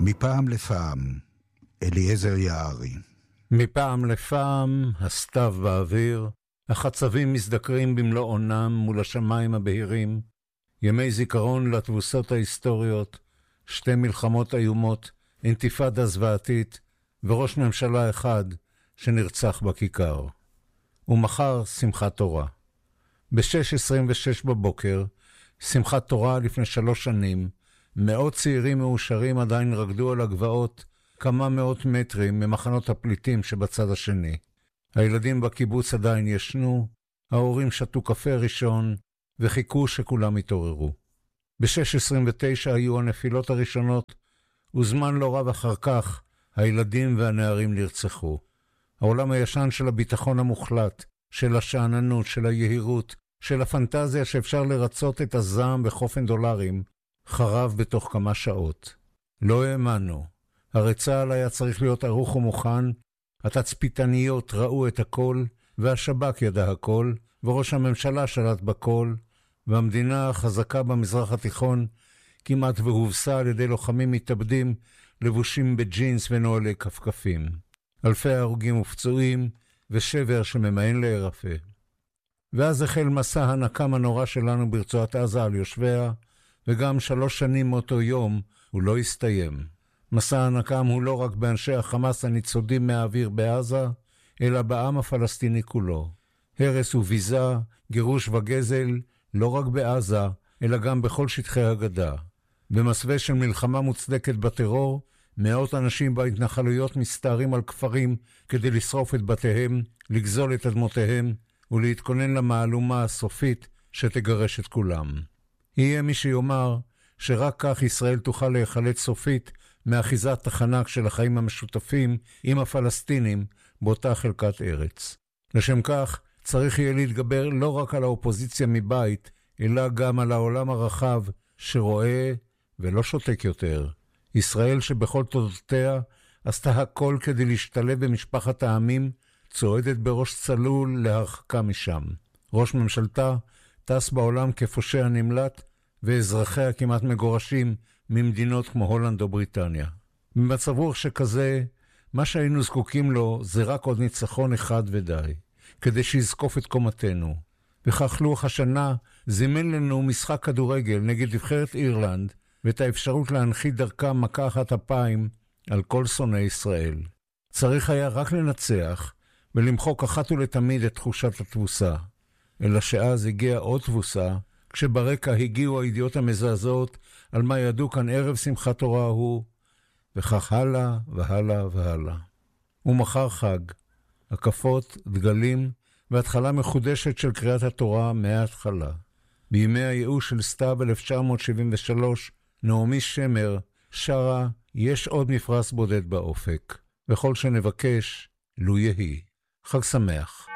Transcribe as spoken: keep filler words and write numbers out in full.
מפעם לפעם, אליעזר יערי. מפעם לפעם, הסתיו באוויר, החצבים מזדקרים במלוא עונם מול השמיים הבהירים, ימי זיכרון לתבוסות ההיסטוריות, שתי מלחמות איומות, אינתיפאדה זוועתית, וראש ממשלה אחד שנרצח בכיכר. ומחר שמחת תורה. ב-שש עשרים ושש בבוקר, שמחת תורה לפני שלוש שנים, מאות צעירים מאושרים עדיין רקדו על הגבעות כמה מאות מטרים ממחנות הפליטים שבצד השני. הילדים בקיבוץ עדיין ישנו, ההורים שתו קפה ראשון וחיכו שכולם יתעוררו. ב-שש עשרים ותשע היו הנפילות הראשונות, וזמן לא רב אחר כך הילדים והנערים נרצחו. העולם הישן של הביטחון המוחלט, של השעננות, של היהירות, של הפנטזיה שאפשר לרצות את הזעם בחופן דולרים, חרב בתוך כמה שעות. לא האמנו. הרי צה"ל היה צריך להיות ערוך ומוכן, התצפיתניות ראו את הכל, והשב"כ ידע הכל, וראש הממשלה שלט בכל, והמדינה החזקה במזרח התיכון כמעט והובסה על ידי לוחמים מתאבדים, לבושים בג'ינס ונועלי כפכפים. אלפי הרוגים ופצועים, ושבר שממאן להירפא. ואז החל מסע הנקם הנורא שלנו ברצועת עזה על יושביה, וגם שלוש שנים מאותו יום הוא לא הסתיים. מסע הנקם הוא לא רק באנשי החמאס הניצודים מהאוויר בעזה, אלא בעם הפלסטיני כולו. הרס וביזה, גירוש וגזל, לא רק בעזה, אלא גם בכל שטחי הגדה. במסווה של מלחמה מוצדקת בטרור, מאות אנשים בהתנחלויות מסתערים על כפרים כדי לשרוף את בתיהם, לגזול את אדמותיהם ולהתכונן למהלומה הסופית שתגרש את כולם. יהיה מי שיאמר שרק כך ישראל תוכל להיחלץ סופית מאחיזת החנק של החיים המשותפים עם הפלסטינים באותה חלקת ארץ. לשם כך צריך יהיה להתגבר לא רק על האופוזיציה מבית, אלא גם על העולם הרחב שרואה ולא שותק יותר. ישראל שבכל תולדותיה עשתה הכל כדי להשתלב במשפחת העמים, צועדת בראש צלול להרחקה משם. ראש ממשלתה טס בעולם כפושע נמלט, ואזרחיה כמעט מגורשים ממדינות כמו הולנד או בריטניה. במצב רוח שכזה, מה שהיינו זקוקים לו זה רק עוד ניצחון אחד ודי, כדי שיזקוף את קומתנו. וכך לוח השנה זימן לנו משחק כדורגל נגד נבחרת אירלנד, ואת האפשרות להנחית דרכה מכה אחת אפיים על כל שונאי ישראל. צריך היה רק לנצח ולמחוק אחת ולתמיד את תחושת התבוסה. אלא שאז הגיעה עוד תבוסה, כשברקע הגיעו הידיעות המזעזעות על מה ידעו כאן ערב שמחת תורה הוא, וכך הלאה והלאה והלאה. ומחר חג, הקפות, דגלים והתחלה מחודשת של קריאת התורה מההתחלה. בימי הייאוש של סתיו אלף תשע מאות שבעים ושלוש, נעמי שמר שרה יש עוד מפרש בודד באופק, וכל שנבקש לו יהי. חג שמח.